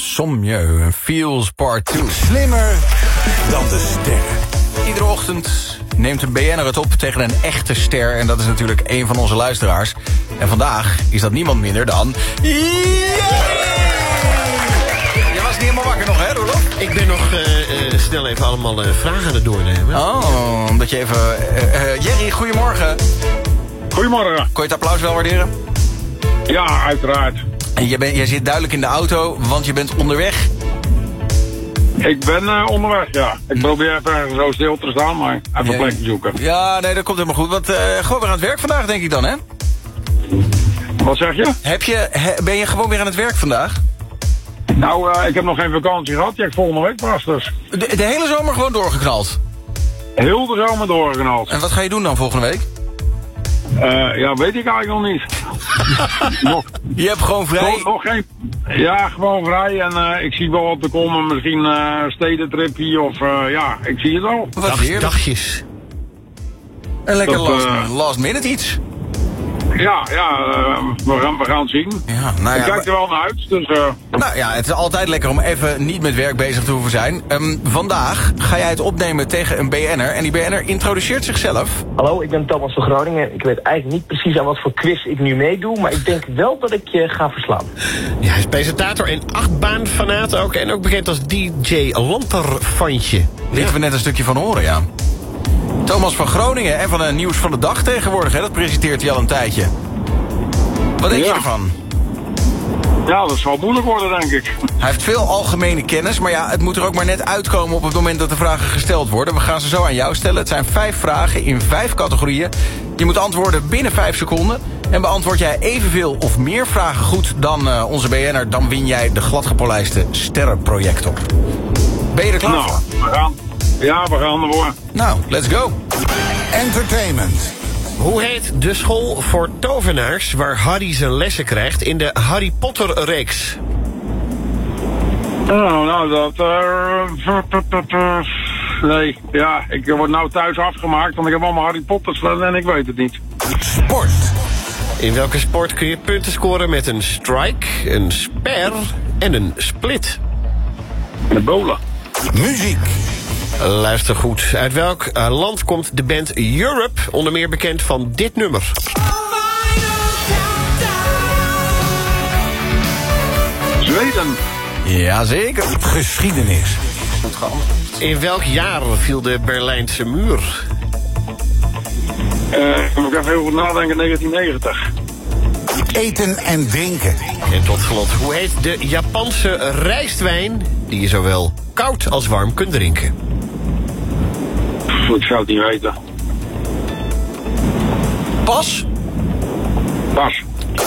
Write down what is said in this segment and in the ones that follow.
Sommieu en Feels Part 2. Slimmer dan de sterren. Iedere ochtend neemt een BN'er het op tegen een echte ster. En dat is natuurlijk een van onze luisteraars. En vandaag is dat niemand minder dan... Je was niet helemaal wakker nog, hè, Roelof? Ik ben nog snel even allemaal vragen aan het doornemen. Oh, omdat je even... Jerry, goedemorgen. Goedemorgen. Kon je het applaus wel waarderen? Ja, uiteraard. En jij zit duidelijk in de auto, want je bent onderweg. Ik ben onderweg, ja. Ik probeer even zo stil te staan, maar even een plekje zoeken. Ja, nee, dat komt helemaal goed. Want gewoon weer aan het werk vandaag, denk ik dan, hè? Wat zeg je? Ben je gewoon weer aan het werk vandaag? Nou, ik heb nog geen vakantie gehad. Ja, volgende week pas dus. De hele zomer gewoon doorgeknald? Heel de zomer doorgeknald. En wat ga je doen dan volgende week? Ja, weet ik eigenlijk nog niet. Je hebt gewoon vrij? Nog geen... Ja, gewoon vrij. En ik zie wel wat er komen. Misschien stedentripje of ja, ik zie het wel. Wat heerlijk. Dagjes. En lekker last minute iets. Ja, we gaan het zien. Ja, nou ja, ik kijk er wel naar uit, dus... Nou ja, het is altijd lekker om even niet met werk bezig te hoeven zijn. Vandaag ga jij het opnemen tegen een BN'er. En die BN'er introduceert zichzelf. Hallo, ik ben Thomas van Groningen. Ik weet eigenlijk niet precies aan wat voor quiz ik nu meedoe, maar ik denk wel dat ik je ga verslaan. Ja, hij is presentator en achtbaanfanaat ook. En ook bekend als DJ Lanterfantje. Lieten we net een stukje van horen, ja. Thomas van Groningen en van Nieuws van de Dag tegenwoordig, hè? Dat presenteert hij al een tijdje. Wat denk je ervan? Ja, dat zal moeilijk worden, denk ik. Hij heeft veel algemene kennis, maar ja, het moet er ook maar net uitkomen op het moment dat de vragen gesteld worden. We gaan ze zo aan jou stellen. Het zijn 5 vragen in 5 categorieën. Je moet antwoorden binnen 5 seconden. En beantwoord jij evenveel of meer vragen goed dan onze BN'er, dan win jij de gladgepolijste sterrenprojector. Ben je er klaar voor? We gaan ervoor. Nou, let's go. Entertainment. Hoe heet de school voor tovenaars waar Harry zijn lessen krijgt in de Harry Potter-reeks? Nou, dat... nee, ja, ik word nou thuis afgemaakt, want ik heb allemaal Harry Potters en ik weet het niet. Sport. In welke sport kun je punten scoren met een strike, een spare en een split? Met bowlen. Muziek. Luister goed. Uit welk land komt de band Europe, onder meer bekend van dit nummer? Zweden. Jazeker. Geschiedenis. Goed geantwoord. In welk jaar viel de Berlijnse muur? Moet ik even heel goed nadenken, 1990. Eten en drinken. En tot slot, hoe heet de Japanse rijstwijn die je zowel koud als warm kunt drinken? Ik zou het niet weten. Pas? Pas.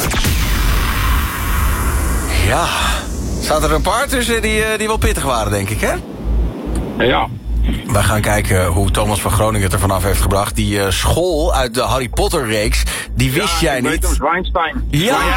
Ja. Zaten er een paar tussen die wel pittig waren, denk ik, hè? Ja. We gaan kijken hoe Thomas van Groningen het er vanaf heeft gebracht. Die school uit de Harry Potter-reeks, die wist jij niet. Ik weet hem, Zwijnstein. Ja!